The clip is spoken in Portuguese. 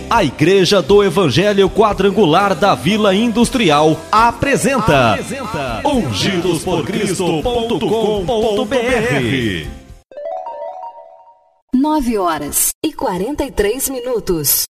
A Igreja do Evangelho Quadrangular da Vila Industrial apresenta ungidosporcristo.com.br. 9h43.